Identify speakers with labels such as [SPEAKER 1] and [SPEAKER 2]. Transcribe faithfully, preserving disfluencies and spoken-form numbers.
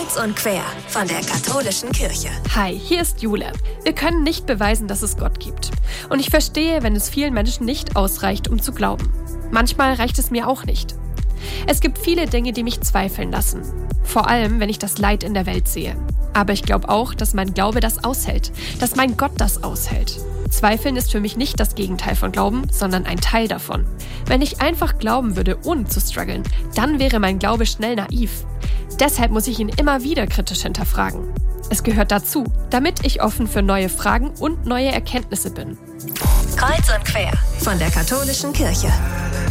[SPEAKER 1] Kreuz und quer von der katholischen Kirche.
[SPEAKER 2] Hi, hier ist Jule. Wir können nicht beweisen, dass es Gott gibt. Und ich verstehe, wenn es vielen Menschen nicht ausreicht, um zu glauben. Manchmal reicht es mir auch nicht. Es gibt viele Dinge, die mich zweifeln lassen. Vor allem, wenn ich das Leid in der Welt sehe. Aber ich glaube auch, dass mein Glaube das aushält, dass mein Gott das aushält. Zweifeln ist für mich nicht das Gegenteil von Glauben, sondern ein Teil davon. Wenn ich einfach glauben würde, ohne zu strugglen, dann wäre mein Glaube schnell naiv. Deshalb muss ich ihn immer wieder kritisch hinterfragen. Es gehört dazu, damit ich offen für neue Fragen und neue Erkenntnisse bin.
[SPEAKER 1] Kreuz und quer von der katholischen Kirche.